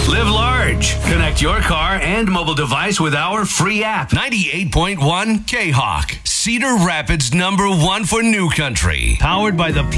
Live large. Connect your car and mobile device with our free app. 98.1 K-Hawk, Cedar Rapids #1 for New Country. Powered by the